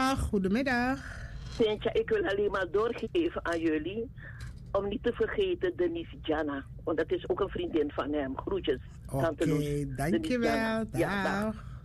Goedemiddag. Sintja, ik wil alleen maar doorgeven aan jullie. Om niet te vergeten Denise Jana. Want dat is ook een vriendin van hem. Groetjes. Oké, dankjewel. Dag. Ja, dag.